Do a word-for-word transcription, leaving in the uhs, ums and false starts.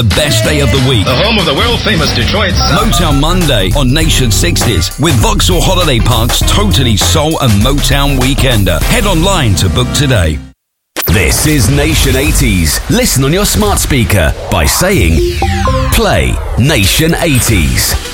The best day of the week. The home of the world-famous Detroit sound. Motown Monday on Nation sixties with Vauxhall Holiday Park's totally soul and Motown Weekender. Head online to book today. This is Nation eighties. Listen on your smart speaker by saying, play Nation eighties.